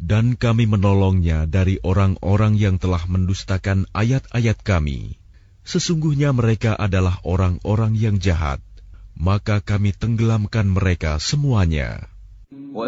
Dan kami menolongnya dari orang-orang yang telah mendustakan ayat-ayat kami. Sesungguhnya mereka adalah orang-orang yang jahat, maka kami tenggelamkan mereka semuanya.